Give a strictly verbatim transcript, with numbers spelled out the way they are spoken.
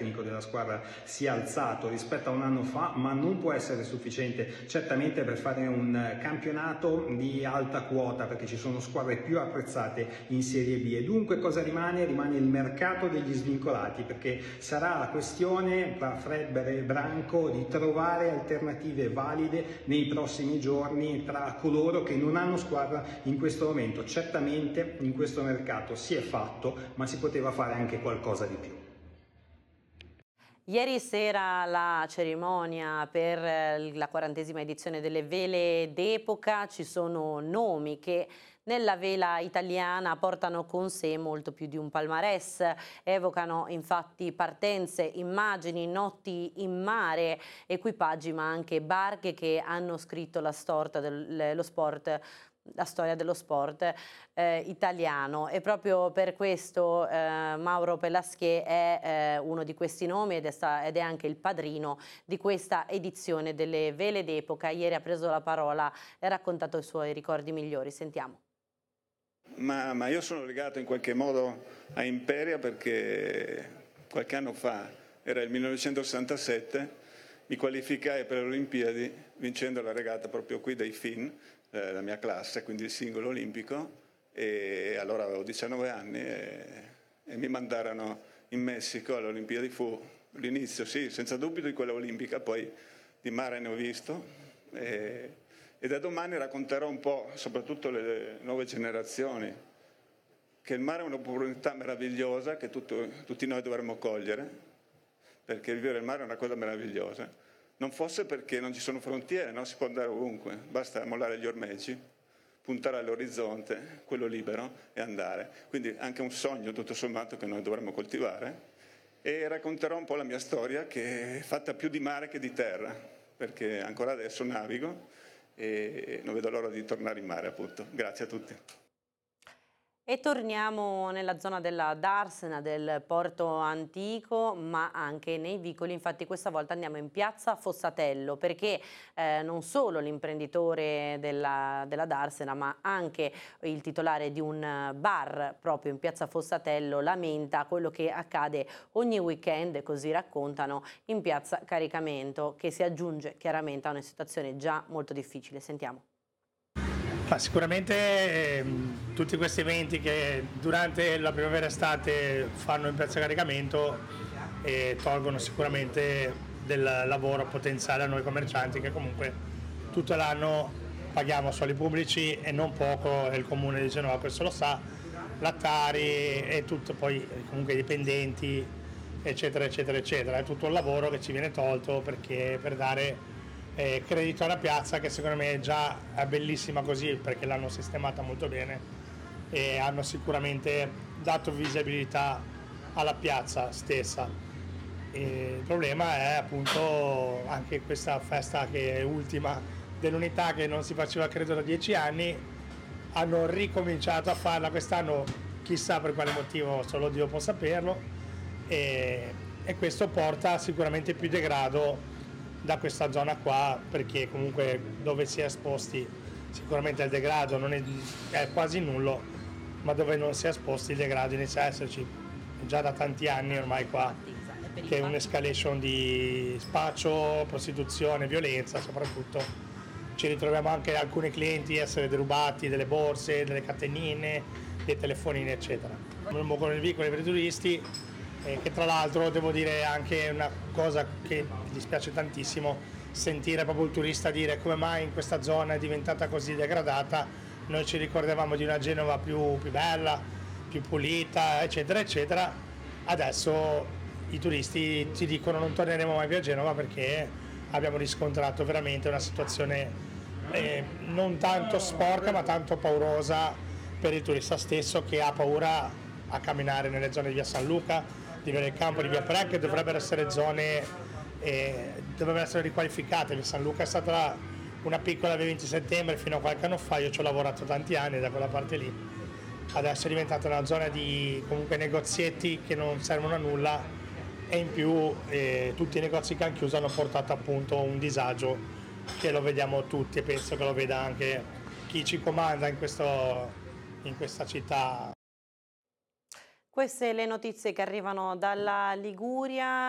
tecnico della squadra si è alzato rispetto a un anno fa, ma non può essere sufficiente certamente per fare un campionato di alta quota, perché ci sono squadre più apprezzate in Serie B. E dunque cosa rimane? Rimane il mercato degli svincolati, perché sarà la questione tra Fredberg e Branco di trovare alternative valide nei prossimi giorni tra coloro che non hanno squadra in questo momento. Certamente in questo mercato si è fatto, ma si poteva fare anche qualcosa di più. Ieri sera la cerimonia per la quarantesima edizione delle Vele d'Epoca, ci sono nomi che nella vela italiana portano con sé molto più di un palmarès, evocano infatti partenze, immagini, notti in mare, equipaggi ma anche barche che hanno scritto la, storta del, lo sport la storia dello sport eh, italiano, e proprio per questo eh, Mauro Pelasquier è eh, uno di questi nomi ed è, sta, ed è anche il padrino di questa edizione delle Vele d'Epoca. Ieri ha preso la parola e ha raccontato i suoi ricordi migliori. Sentiamo. Ma, ma io sono legato in qualche modo a Imperia perché qualche anno fa, era il millenovecentosessantasette, mi qualificai per le Olimpiadi vincendo la regata proprio qui dai Fin, eh, la mia classe, quindi il singolo olimpico, e allora avevo diciannove anni e, e mi mandarono in Messico alle Olimpiadi. Fu l'inizio, sì, senza dubbio di quella olimpica, poi di mare ne ho visto e, e da domani racconterò un po', soprattutto le nuove generazioni, che il mare è un'opportunità meravigliosa che tutto, tutti noi dovremmo cogliere, perché vivere il mare è una cosa meravigliosa. Non fosse perché non ci sono frontiere, no? Si può andare ovunque, basta mollare gli ormeggi, puntare all'orizzonte, quello libero, e andare. Quindi anche un sogno tutto sommato che noi dovremmo coltivare, e racconterò un po' la mia storia, che è fatta più di mare che di terra, perché ancora adesso navigo e non vedo l'ora di tornare in mare, appunto. Grazie a tutti. E torniamo nella zona della Darsena, del porto antico, ma anche nei vicoli. Infatti questa volta andiamo in piazza Fossatello, perché eh, non solo l'imprenditore della, della Darsena, ma anche il titolare di un bar proprio in piazza Fossatello lamenta quello che accade ogni weekend, così raccontano, in piazza Caricamento, che si aggiunge chiaramente a una situazione già molto difficile. Sentiamo. Ma sicuramente eh, tutti questi eventi che durante la primavera e estate fanno in piazza Caricamento eh, tolgono sicuramente del lavoro potenziale a noi commercianti, che comunque tutto l'anno paghiamo soldi pubblici e non poco, e il comune di Genova questo lo sa, lattari e tutto, poi comunque i dipendenti eccetera eccetera eccetera. È tutto un lavoro che ci viene tolto perché per dare Eh, credito alla piazza, che secondo me già è bellissima così, perché l'hanno sistemata molto bene e hanno sicuramente dato visibilità alla piazza stessa. E il problema è appunto anche questa festa che è ultima dell'unità, che non si faceva credo da dieci anni, hanno ricominciato a farla quest'anno, chissà per quale motivo, solo Dio può saperlo, e, e questo porta sicuramente più degrado da questa zona qua, perché comunque dove si è esposti sicuramente il degrado non è, è quasi nullo, ma dove non si è esposti il degrado inizia a esserci già da tanti anni ormai qua, che è un'escalation di spaccio, prostituzione, violenza soprattutto. Ci ritroviamo anche alcuni clienti essere derubati delle borse, delle catenine, dei telefonini eccetera. Non muovono i veicoli per i turisti, Eh, che tra l'altro devo dire anche una cosa che mi dispiace tantissimo, sentire proprio il turista dire come mai in questa zona è diventata così degradata. Noi ci ricordavamo di una Genova più, più bella, più pulita eccetera eccetera, adesso i turisti ci dicono non torneremo mai più a Genova perché abbiamo riscontrato veramente una situazione eh, non tanto sporca ma tanto paurosa per il turista stesso, che ha paura a camminare nelle zone di via San Luca, di via del Campo, di via Pre, che dovrebbero essere zone eh, dovrebbero essere riqualificate. Via San Luca è stata una piccola via venti settembre fino a qualche anno fa, io ci ho lavorato tanti anni da quella parte lì, adesso è diventata una zona di comunque negozietti che non servono a nulla, e in più eh, tutti i negozi che hanno chiuso hanno portato appunto un disagio che lo vediamo tutti, e penso che lo veda anche chi ci comanda in, questo, in questa città. Queste le notizie che arrivano dalla Liguria.